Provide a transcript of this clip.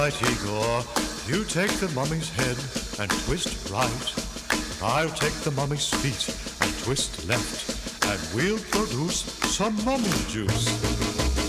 Right, Igor, you take the mummy's head and twist right. I'll take the mummy's feet and twist left, and we'll produce some mummy juice.